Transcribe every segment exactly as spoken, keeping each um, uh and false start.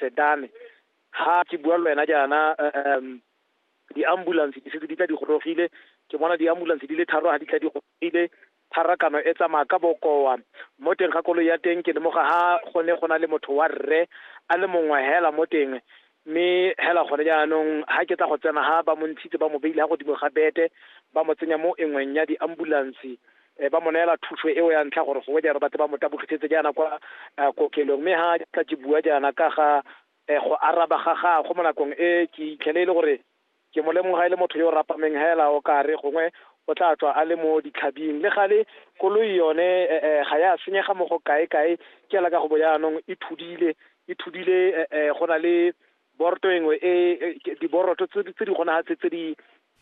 sedan ha ke bua le wena jana um di-ambulance di setse di tla di gorogile ke bona di-ambulance di le tharo ha di tla di gorogile pharakano e tsamaya ka bokoa mo teng ga koloi ya teng ke lemoga ha gone go na le motho wa rre a le mongwe hela mo teng mme hela gone jaanong ha ke tla go tsena ha ba mo ntshitse ba mo beile ha godimo ga bete ba mo tsenya mo engweng ya di-ambulance e ba mo neela thuso eo ya ntlha gore go ja re batho ba mo tabogetsetse jaana kwa kokelong mme ha tla ke bua jaana ka ga go araba ga ga go mo nakong e ke itlhelele gore ke mo lemoga ile motho yo rapameng hela o ka re gongwe o tla tswa a le mo ditlhabing le gale koloi yone ga ya senyega mo go kae kae ke la ka go boya anong e thudile e thudile go na le borto engwe e di boroto tse di gona tse tse di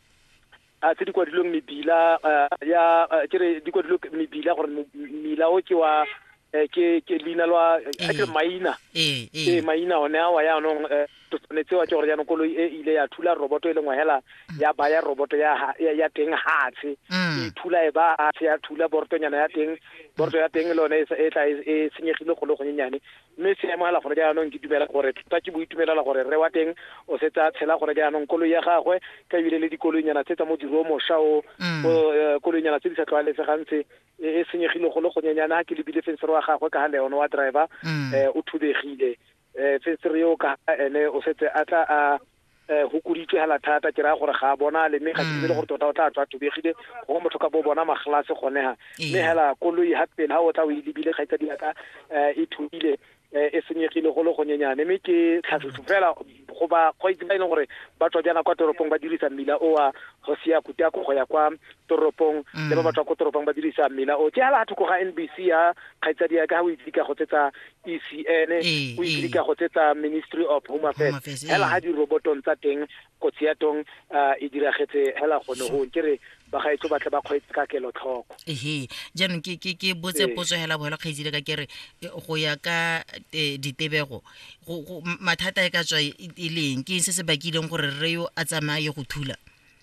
a tse di kwadilweng mebila ya ke di kwadilweng mebila gore mila o ke wa ke ke lina lwa ke maina eh eh maina ona wa ya no tshwanetse wa gore yana koloi e ile ya thula roboto e lengwa hela ya ba ya roboto ya ya teng hatse e thula e ba a ya thula borto nyana ya teng borto ya teng lone e tla e senyegile go le go nyenyane mme se mo hala gore jaanong ke dumela gore tsa ke boitumelela gore re wa teng o setsa tshela gore jaanong koloi ya gagwe ka bile le dikoloi nyana tsetsa mo diromo shao koloi nyana tse di sa tlwaele se gantse e senyegile go le go nyenyane ha ke le bile fensere wa gagwe ka ha le ona wa driver o thubegile fensere yo ka ene o setse a tla a go kuditse hala thata ke ra gore ga bona le mme ga ke dile gore tota o tla tswa thubegile go motho ka bo bona maglase gone ha mme hela koloi ha pele ha o tla o ilebile ga itse di ka e thubile e senyegile go le go nyenyane mme ke tlhatlhoso fela go ba go itse ba ile gore ba tswa jana kwa toropong ba dirisa mmila o wa go sia kutia go ya kwa toropong le ba batla go toropong ba dirisa mmila o ke hala thuko ga N B C ya khaitsa dia ka o itlika go tsetsa E C N o itlika go tsetsa Ministry of Home Affairs hela ha di robotong tsa teng go tsia tong e diragetse hela gone go kere ba ga itse ba tla ba kgwetsa ka kelo tlhoko ehe jaanong ke ke ke botse potso hela boela kgaitsile ka kere go ya ka ditebego go mathata e ka tswa e leng ke se se bakileng gore re yo a tsamaye go thula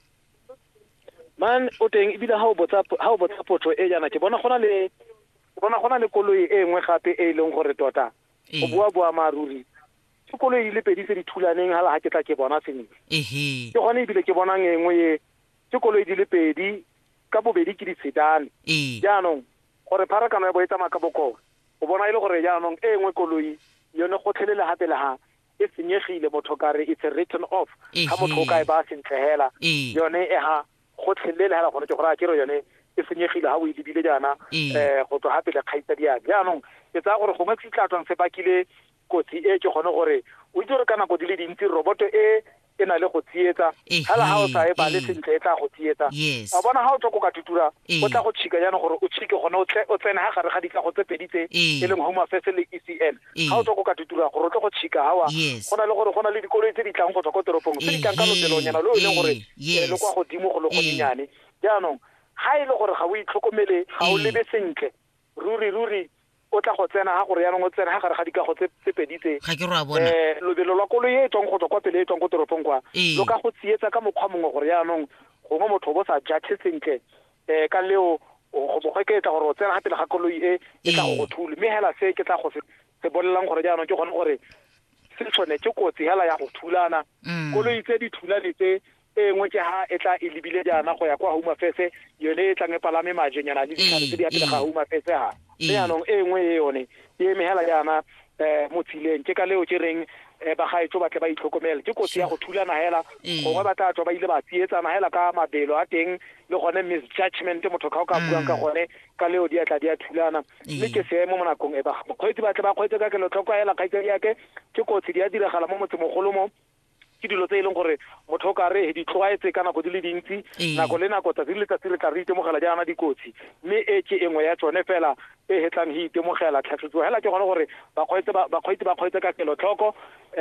man o teng e bila ha o botsa ha o botsa potso e jana ke bona gona le bona gona le koloi e nngwe gape e leng gore tota o bua bua maruri ke koloi le pedi tse di thulaneng hala ha ke tla ke bona sentle ehe ke gone e bile ke bona ngwe ye ke koloi di le pedi ka bobedi ke di sedan jaanong gore pharakano ya boetsa makaboko o bona ile gore jaanong e nngwe koloi yone go tlhelele hape le ha e senyegile motho kare it's a written off ha motho ka e ba sentlehela yone e ha go tlhelele hala gore ke gore a kere yone e senyegile ha o ilebile jana eh go tswa hape le kgaitsa dia jaanong ke tsa gore go metsitla tsang se bakile kotsi e ke gone gore o itse re kana go dile dintsi roboto e e na le go tsietsa hala ha o sa e ba le sentle e tla go tsietsa a bona ha o tsoko ka tutura o tla go tshika jana gore o tshike gone o tsena ha gare ga di ka go tsepeditse e leng Home Affairs le E C N ha o tsoko ka tutura gore o tla go tshika hawa gona le gore gona le dikoloi tse di tlang go tswa go toropong tse di tlang ka lotelonyana lo ile gore le kwa godimo go le go nyenyane jaanong ha ile gore ga o itlhokomele ga o lebe sentle ruri ruri o tla go tsena ha gore yanong o tsena ha gare ga di ka go tsepeditse ga ke ro a bona eh lobelo lwa koloi e tsong go tswa kwa pele e tsong go toropong kwa lo ka go tsietsa ka mokgwa mongwe gore yanong go mo motho bo sa judge sentle eh ka leo go go ke tla gore o tsena hape le ga koloi e e tla go thula mme hela se ke tla go se bollang gore yanong ke gone gore se tsone ke kotsi hela ya go thulana koloi tse di thulane tse e ngwe ke ha e tla e lebile jana go ya kwa Home Affairs yone e tla ngepalame majenyana le ditshare tse di apela ga Home Affairs ha le yanong e ngwe e yone e mehela jana eh mo tsileng ke ka leo ke reng ba ga itse ba tle ba itlhokomela ke kotsi ya go thulana hela go ba tla tswa ba ile ba tsietsana hela ka mabelo a teng le gone misjudgment motho ka ka buang ka gone ka leo di atla di a thulana mme ke se mo monakong e ba kgwetsi ba tle ba kgwetsa ka kelo tlhoko hela ka itse yake ke kotsi di a diragala mo motse mogolo mo ke dilo tse e leng gore motho ka re di tlwaetse kana go di le dintsi nako le nako tsa di le tsa re tla re itemogela jaana dikotsi mme e ke engwe ya tsone fela e hetlang hi itemogela tlhatlhotso hela ke gone gore ba kgwetse ba kgwetse ba kgwetse ka kelo tlhoko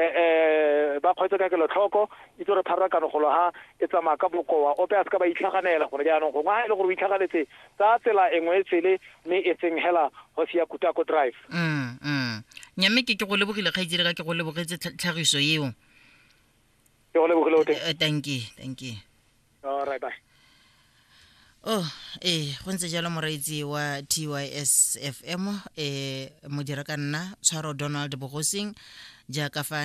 eh ba kgwetse ka kelo tlhoko itse re pharakano go lo ha e tsamaya ka bokoa o pe a ska ba itlhaganela gore jaanong go nga ile gore o itlhagaletse tsa tsela engwe tsele mme e tseng hela go sia Kutako Drive mm mm nyame ke ke go lebogile kgaitsire ka ke go lebogetse tlhagiso yeo thank you thank you all right bye oh eh go ntse jalo moreetsi wa T Y S F M eh modira ka nna Tshwaro Donald Bogosing jaaka fa